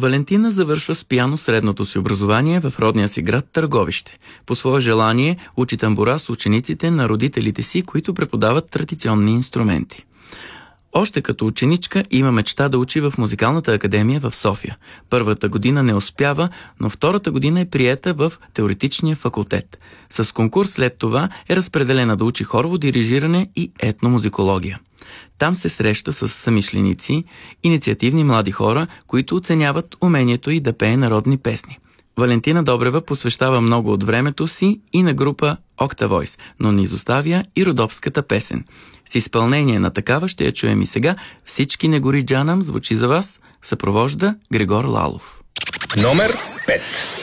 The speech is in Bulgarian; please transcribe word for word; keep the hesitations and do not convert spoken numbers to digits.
Валентина завършва с пиано средното си образование в родния си град Търговище. По свое желание учи тамбура с учениците на родителите си, които преподават традиционни инструменти. Още като ученичка има мечта да учи в Музикалната академия в София. Първата година не успява, но втората година е приета в теоретичния факултет. С конкурс след това е разпределена да учи хорово дирижиране и етномузикология. Там се среща с съмишленици, инициативни млади хора, които оценяват умението й да пее народни песни. Валентина Добрева посвещава много от времето си и на група Octavoice, но не изоставя и родопската песен. С изпълнение на такава ще я чуем и сега. Всички не гори джанам звучи за вас, съпровожда Григор Лалов. Номер пет.